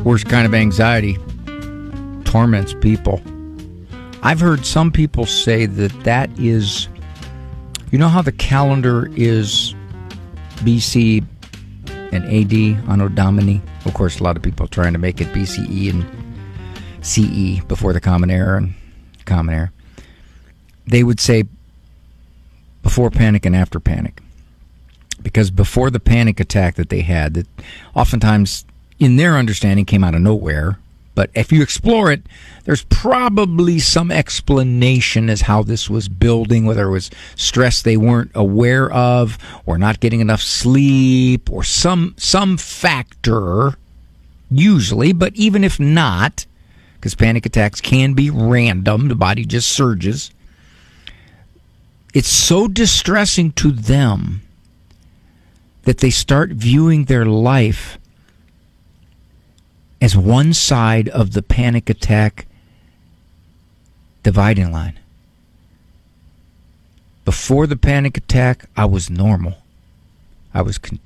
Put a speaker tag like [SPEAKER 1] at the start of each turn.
[SPEAKER 1] worst kind of anxiety, torments people. I've heard some people say that is, you know how the calendar is BC and AD, Anno Domini? Of course, a lot of people are trying to make it BCE and CE, before the Common Era and Common Era. They would say before panic and after panic. Because before the panic attack that they had, that oftentimes, in their understanding, came out of nowhere. But if you explore it, there's probably some explanation as how this was building, whether it was stress they weren't aware of, or not getting enough sleep, or some factor, usually. But even if not, because panic attacks can be random, the body just surges, it's so distressing to them that they start viewing their life as one side of the panic attack dividing line. Before the panic attack, I was normal. I was content.